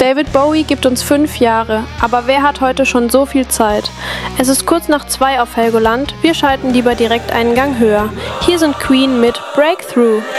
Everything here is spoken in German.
David Bowie gibt uns 5 Jahre, aber wer hat heute schon so viel Zeit? Es ist kurz nach 2 auf Helgoland, wir schalten lieber direkt einen Gang höher. Hier sind Queen mit Breakthrough.